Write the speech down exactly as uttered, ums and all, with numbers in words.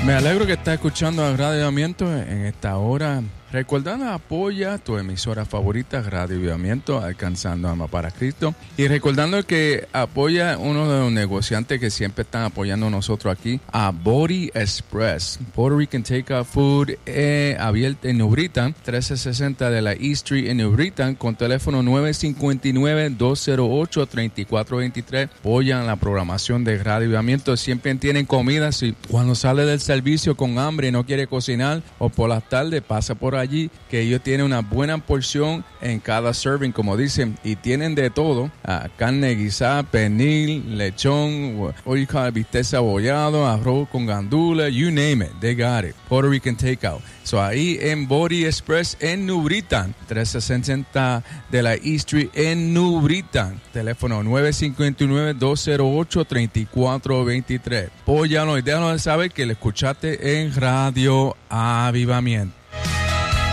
Me alegro que estás escuchando a Radio Avivamiento en esta hora. Recordando, apoya tu emisora favorita, Radio Avivamiento, Alcanzando Almas para Cristo. Y recordando que apoya uno de los negociantes que siempre están apoyando a nosotros aquí, a Body Express. Puerto Rican Takeout Food, eh, abierta en New Britain, trece sesenta de la East Street en New Britain, con teléfono nueve cinco nueve, dos cero ocho, tres cuatro dos tres. Apoyan la programación de Radio Avivamiento. Siempre tienen comida. Si cuando sale del servicio con hambre y no quiere cocinar, o por las tardes pasa por ahí, allí, que ellos tienen una buena porción en cada serving, como dicen, y tienen de todo, uh, carne guisada, pernil, lechón, what you call it, bistec cebollado, arroz con gandules, you name it, they got it. Puerto Rican Takeout. So ahí en Body Express en New Britain, trece sesenta de la East Street en New Britain. Teléfono nueve cinco nueve, dos cero ocho, tres cuatro dos tres. Póyalo y déjanos saber que le escuchaste en Radio Avivamiento.